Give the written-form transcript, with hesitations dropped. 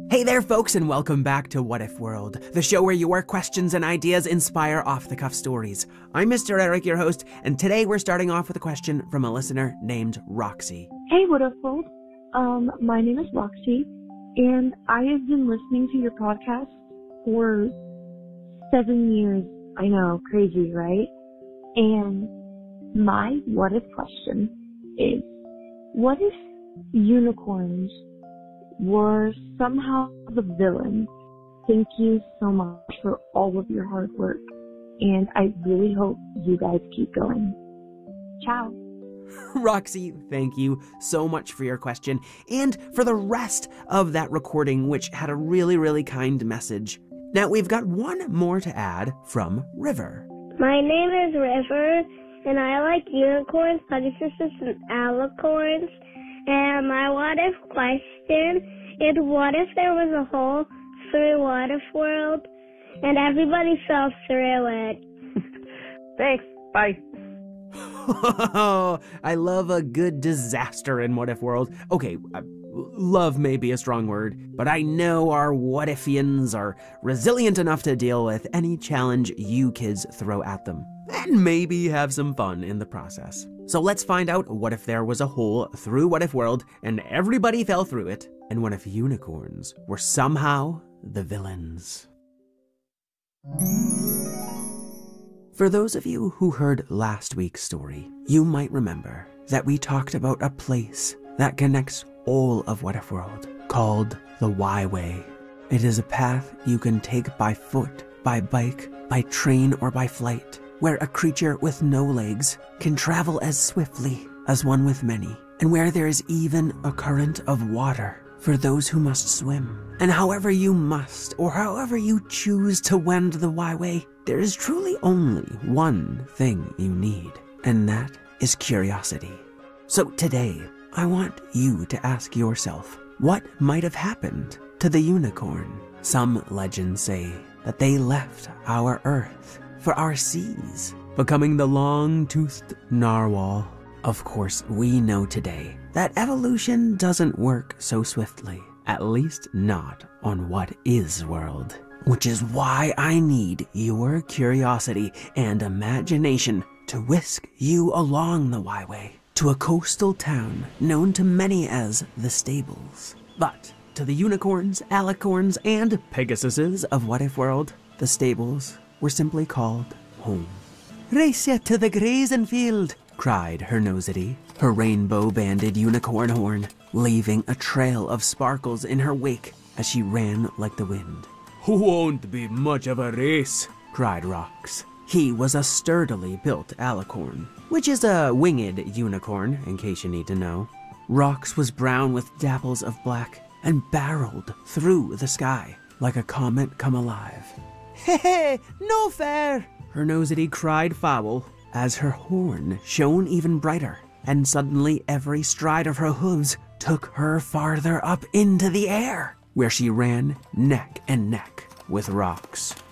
Hey there, folks, and welcome back to What If World, the show where your questions and ideas inspire off-the-cuff stories. I'm Mr. Eric, your host, and today we're starting off with a question from a listener named Roxy. Hey, What If World? My name is Roxy, and I have been listening to your podcast for 7 years. I know, crazy, right? And my what if question is, what if unicorns were somehow the villain? Thank you so much for all of your hard work, and I really hope you guys keep going. Ciao. Roxy, thank you so much for your question and for the rest of that recording, which had a really kind message. Now, we've got one more to add from River. My name is River, and I like unicorns, pegasus, and alicorns. And my what if question is, what if there was a hole through What If World and everybody fell through it? Thanks. Bye. I love a good disaster in What If World. Okay, love may be a strong word, but I know our What Ifians are resilient enough to deal with any challenge you kids throw at them, and maybe have some fun in the process. So let's find out what if there was a hole through What If World and everybody fell through it, and what if unicorns were somehow the villains. For those of you who heard last week's story, you might remember that we talked about a place that connects all of What If World, called the Y-Way. It is a path you can take by foot, by bike, by train, or by flight, where a creature with no legs can travel as swiftly as one with many, and where there is even a current of water for those who must swim. And however you must, or however you choose to wend the Y-Way, there is truly only one thing you need, and that is curiosity. So today, I want you to ask yourself, what might have happened to the unicorn? Some legends say that they left our Earth for our seas, becoming the long-toothed narwhal. Of course, we know today that evolution doesn't work so swiftly, at least not on What Is World. Which is why I need your curiosity and imagination to whisk you along the Y-Way to a coastal town known to many as the Stables. But to the unicorns, alicorns, and pegasuses of What If World, the Stables were simply called home. "Race ya to the grazing field," cried her Nosity, her rainbow-banded unicorn horn, leaving a trail of sparkles in her wake as she ran like the wind. "Won't be much of a race," cried Rox. He was a sturdily built alicorn, which is a winged unicorn, in case you need to know. Rox was brown with dapples of black and barreled through the sky like a comet come alive. "Hey, no fair!" her Nosity cried foul as her horn shone even brighter, and suddenly every stride of her hooves took her farther up into the air, where she ran neck and neck with Rox.